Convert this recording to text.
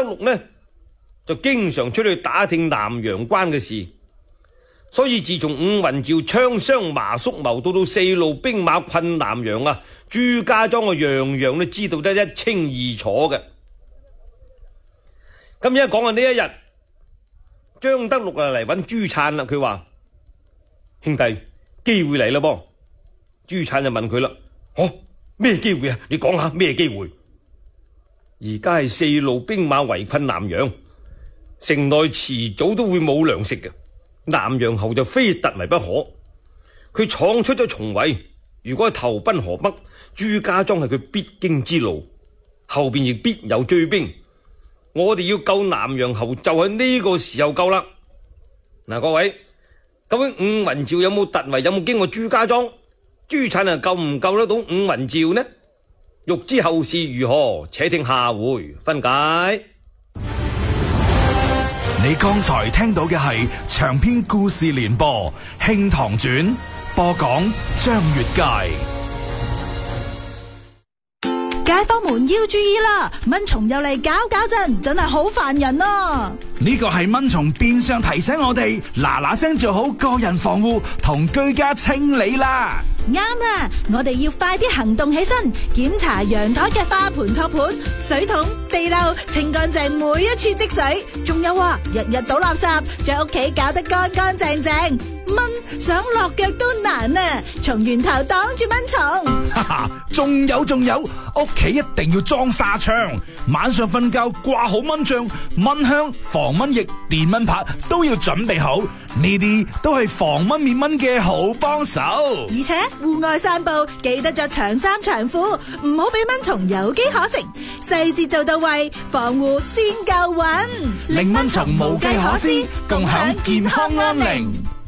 祿呢就經常出去打聽南陽關嘅事，所以自從伍雲照槍傷麻叔謀到四路兵馬困南陽啊，朱家莊嘅樣樣都知道得一清二楚嘅。咁而家講嘅呢一日，張德祿嚟揾朱粲啦，佢話：兄弟，機會嚟啦噃。朱粲就問佢啦：咩機會啊？你講下咩機會？而家係四路兵馬圍困南陽，城內遲早都會冇糧食嘅。南陽侯就非突圍不可，佢闖出咗重圍，如果係投奔河北，朱家莊係佢必經之路，後邊亦必有追兵。我哋要救南陽侯就喺呢個時候救啦。嗱，各位，究竟伍雲照有冇突圍，有冇經過朱家莊？朱粲啊，救唔救得到伍雲照呢？欲知後事如何，且聽下回分解。 你剛才聽到嘅係長篇故事連播《慶堂傳》，播講張月佳。 街坊們要注意啦，蚊蟲又嚟搞震，真係好煩人啊！ 呢個係蚊蟲變相提醒我哋嗱嗱聲做好個人防護同居家清理啦。 啱啦，我哋要快啲行動起身，檢查陽台嘅花盆托盤、水桶、地漏，清乾淨每一處積水。仲有啊，日日倒垃圾，將屋企搞得乾乾淨淨。蚊想落腳都難啊！從源頭擋住蚊蟲。 哈哈，仲有，屋企一定要裝紗窗，晚上瞓覺掛好蚊帳、蚊香、防蚊液、電蚊拍都要準備好，呢啲都係防蚊滅蚊嘅好幫手。 而且戶外散步記得着長衫長褲，唔好俾蚊蟲有機可乘，細節做到位，防護先夠穩， 令蚊蟲無計可施，共享健康安寧。